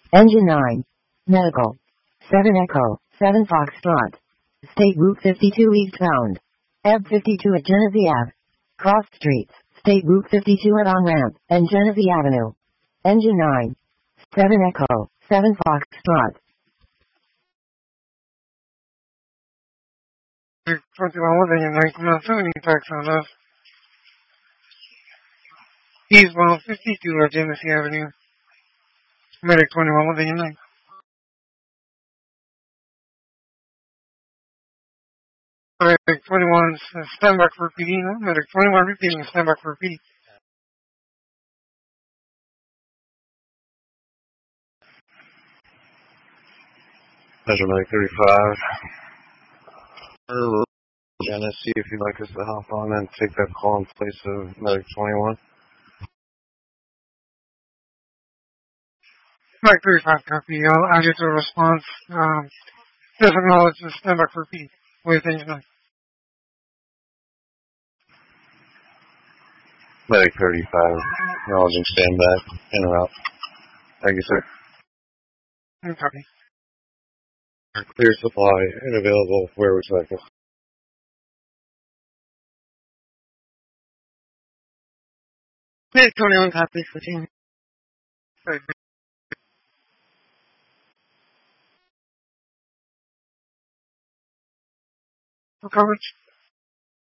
Engine 9. Medical. 7 Echo, 7 Foxtrot. State Route 52 eastbound. Ebb 52 at Genesee Ave. Cross streets, State Route 52 at on-ramp, and Genesee Avenue. Engine 9. 7 Echo, 7 Foxtrot. 21 within your 1970 tax on us. Eastbound 52 at Genesee Avenue. Medic 21 within your 9. Medic 21, stand back for PD. Medic 21 repeating, stand back for PD. Measure Medic 35. Genesee, if you'd like us to hop on and take that call in place of Medic 21. Medic 35 copy. I'll get a response. Just acknowledge the stand back for PD with engine 9. Medic 35, acknowledging stand back, in route. Thank you, sir. Copy. Clear supply and available where would you like us? Medic 21 copy, switching. For coverage.